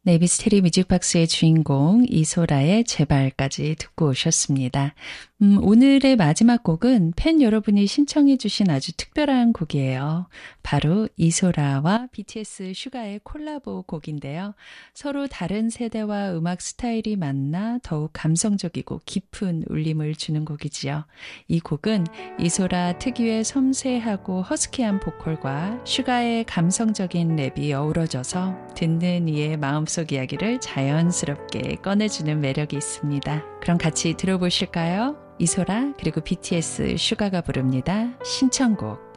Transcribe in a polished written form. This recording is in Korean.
네, 미스테리 뮤직박스의 주인공 이소라의 제발까지 듣고 오셨습니다. 오늘의 마지막 곡은 팬 여러분이 신청해 주신 아주 특별한 곡이에요. 바로 이소라와 BTS 슈가의 콜라보 곡인데요. 서로 다른 세대와 음악 스타일이 만나 더욱 감성적이고 깊은 울림을 주는 곡이지요. 이 곡은 이소라 특유의 섬세하고 허스키한 보컬과 슈가의 감성적인 랩이 어우러져서 듣는 이의 마음속 이야기를 자연스럽게 꺼내주는 매력이 있습니다. 그럼 같이 들어보실까요? 이소라 그리고 BTS 슈가가 부릅니다. 신청곡.